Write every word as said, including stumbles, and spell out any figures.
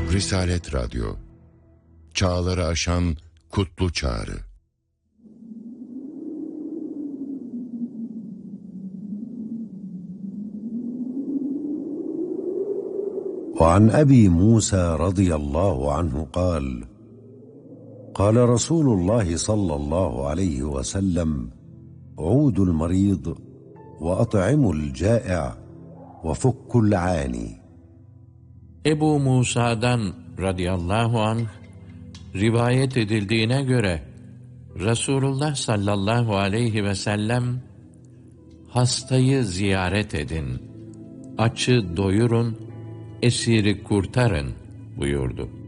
Risalet Radyo, çağları aşan kutlu çağrı. وعن أبي موسى رضي الله عنه قال قال رسول الله صلى الله عليه وسلم عودوا المريض وأطعموا الجائع وفكوا العاني. Ebu Musa'dan radıyallahu anh rivayet edildiğine göre Resulullah sallallahu aleyhi ve sellem hastayı ziyaret edin, açı doyurun, esiri kurtarın buyurdu.